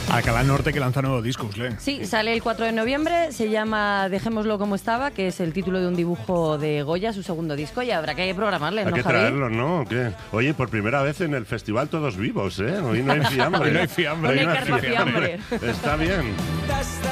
Alcalá Norte, que lanza nuevo disco, Usle. Sí, sale el 4 de noviembre, se llama Dejémoslo como estaba, que es el título de un dibujo de Goya, su segundo disco, y habrá que programarle, ¿no, Hay que Javi? traerlo, ¿no? ¿O qué? Oye, por primera vez en el festival todos vivos, ¿eh? Hoy no hay fiambre. Hoy no hay fiambre. Hoy no hay Hoy carpa fiambre. Está bien.